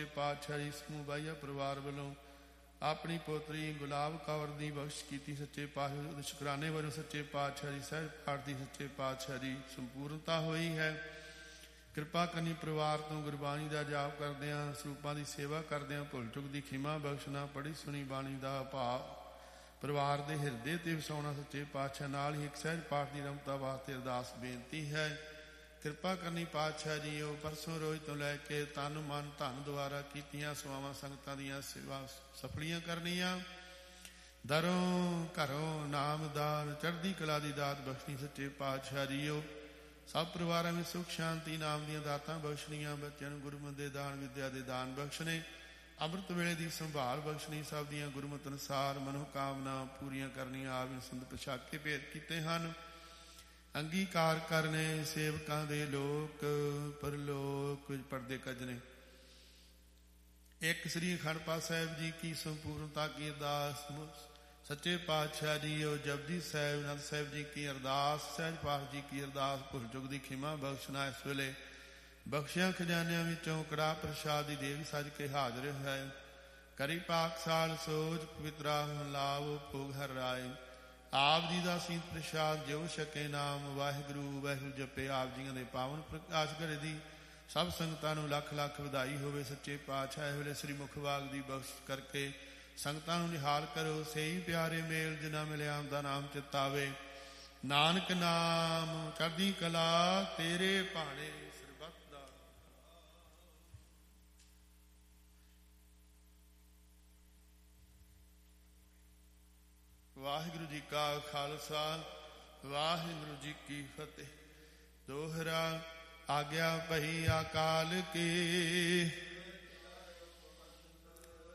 ਸੱਚੇ ਪਾਤਸ਼ਾਹ ਜੀ ਸਮੂਹ ਬਾਈਆ ਪਰਿਵਾਰ ਵੱਲੋਂ ਆਪਣੀ ਪੋਤਰੀ ਗੁਲਾਬ ਕੌਰ ਦੀ ਬਖਸ਼ ਕੀਤੀ ਸੱਚੇ ਪਾਤਸ਼ਾਹ ਦੇ ਸ਼ੁਕਰਾਨੇ ਵੱਲੋਂ ਸੱਚੇ ਪਾਤਸ਼ਾਹ ਜੀ ਸਹਿਜ ਪਾਠ ਦੀ ਸੱਚੇ ਪਾਤਸ਼ਾਹ ਦੀ ਸੰਪੂਰਨਤਾ ਹੋਈ ਹੈ। ਕਿਰਪਾ ਕਰਨੀ ਪਰਿਵਾਰ ਤੋਂ ਗੁਰਬਾਣੀ ਦਾ ਜਾਪ ਕਰਦਿਆਂ ਸਰੂਪਾਂ ਦੀ ਸੇਵਾ ਕਰਦਿਆਂ ਭੁੱਲ ਚੁੱਕ ਦੀ ਖਿਮਾ ਬਖਸ਼ਣਾ ਪੜ੍ਹੀ ਸੁਣੀ ਬਾਣੀ ਦਾ ਭਾਵ ਪਰਿਵਾਰ ਦੇ ਹਿਰਦੇ ਤੇ ਵਸਾਉਣਾ ਸੱਚੇ ਪਾਤਸ਼ਾਹ। ਨਾਲ ਹੀ ਇੱਕ ਸਹਿਜ ਪਾਠ ਦੀ ਰਮਤਾ ਵਾਸਤੇ ਅਰਦਾਸ ਬੇਨਤੀ ਹੈ। ਕਿਰਪਾ ਕਰਨੀ ਪਾਤਸ਼ਾਹ ਜੀ ਉਹ ਪਰਸੋਂ ਰੋਜ਼ ਤੋਂ ਲੈ ਕੇ ਤਨ ਮਨ ਧਨ ਦੁਆਰਾ ਕੀਤੀਆਂ ਸੇਵਾਵਾਂ ਸੰਗਤਾਂ ਦੀਆਂ ਸੇਵਾ ਸਫਲੀਆਂ ਕਰਨੀਆਂ। ਦਰੋਂ ਘਰੋਂ ਨਾਮਦਾਨ ਚੜ੍ਹਦੀ ਕਲਾ ਦੀ ਦਾਤ ਬਖਸ਼ਣੀ ਸੱਚੇ ਪਾਤਸ਼ਾਹ ਜੀਓ। ਸਭ ਪਰਿਵਾਰਾਂ ਵਿੱਚ ਸੁਖ ਸ਼ਾਂਤੀ ਨਾਮ ਦੀਆਂ ਦਾਤਾਂ ਬਖਸ਼ਣੀਆਂ। ਬੱਚਿਆਂ ਨੂੰ ਗੁਰਮਤਿ ਦੇ ਦਾਨ ਵਿਦਿਆ ਦੇ ਦਾਨ ਬਖਸ਼ਣੇ। ਅੰਮ੍ਰਿਤ ਵੇਲੇ ਦੀ ਸੰਭਾਲ ਬਖਸ਼ਣੀ। ਸਭ ਦੀਆਂ ਗੁਰਮਤਿ ਅਨੁਸਾਰ ਮਨੋਕਾਮਨਾ ਪੂਰੀਆਂ ਕਰਨੀਆਂ। ਆਪ ਸੰਤ ਪਛਾਕੇ ਭੇਟ ਕੀਤੇ ਹਨ। ਅੰਗੀਕਾਰ ਕਰਨੇ ਸੇਵਕਾਂ ਦੇ ਲੋਕ ਪਰਲੋਕ ਪਰਦੇ ਕੱਜਣੇ। ਇੱਕ ਸ੍ਰੀ ਅਖੰਡ ਪਾਠ ਸਾਹਿਬ ਜੀ ਕੀ ਸੰਪੂਰਨਤਾ ਕੀ ਅਰਦਾਸ ਸੱਚੇ ਪਾਤਸ਼ਾਹ ਜੀ ਉਹ ਜਪਜੀ ਸਾਹਿਬ ਆਨੰਦ ਸਾਹਿਬ ਜੀ ਕੀ ਅਰਦਾਸ ਸਹਿਜ ਪਾਠ ਜੀ ਕੀ ਅਰਦਾਸ ਭੁੱਲ ਚੁੱਕ ਦੀ ਖਿਮਾ ਬਖਸ਼ਣਾ। ਇਸ ਵੇਲੇ ਬਖਸ਼ਿਆਂ ਖਜ਼ਾਨਿਆਂ ਵਿੱਚੋਂ ਕੜਾਹ ਪ੍ਰਸ਼ਾਦ ਦੀ ਦੇਗ ਸੱਜ ਕੇ ਹਾਜ਼ਰ ਹੈ। ਕਰੀ ਪਾਕਸਾਲ ਸੋਚ ਪਵਿੱਤਰਾ ਲਾਭ ਭੋਗ ਹਰ ਰਾਏ। ਆਪ ਜੀ ਦਾ ਸੀਤ ਪ੍ਰਸ਼ਾਦ ਜੋ ਛਕੇ ਨਾਮ ਵਾਹਿਗੁਰੂ ਵਾਹਿਗੁਰੂ ਜਪੇ। ਆਪ ਜੀਆਂ ਦੇ ਪਾਵਨ ਪ੍ਰਕਾਸ਼ ਘੜੇ ਦੀ ਸਭ ਸੰਗਤਾਂ ਨੂੰ ਲੱਖ ਲੱਖ ਵਧਾਈ ਹੋਵੇ। ਸੱਚੇ ਪਾਤਸ਼ਾਹ ਇਸ ਵੇਲੇ ਸ੍ਰੀ ਮੁਖ ਵਾਗ ਦੀ ਬਖਸ਼ ਕਰਕੇ ਸੰਗਤਾਂ ਨੂੰ ਨਿਹਾਲ ਕਰੋ। ਸਹੀ ਪਿਆਰੇ ਮੇਲ ਜਿਨ੍ਹਾਂ ਮਿਲਿਆ ਦਾ ਨਾਮ ਚਿਤਾਵੇ। ਨਾਨਕ ਨਾਮ ਚੜ੍ਹਦੀ ਕਲਾ ਤੇਰੇ ਭਾਣੇ ਸਰਬੱਤ ਦਾ। ਵਾਹਿਗੁਰੂ ਜੀ ਕਾ ਖਾਲਸਾ ਵਾਹਿਗੁਰੂ ਜੀ ਕੀ ਫਤਿਹ। ਦੋਹਰਾ ਆਗਿਆ ਪਈ ਅਕਾਲ ਕੀ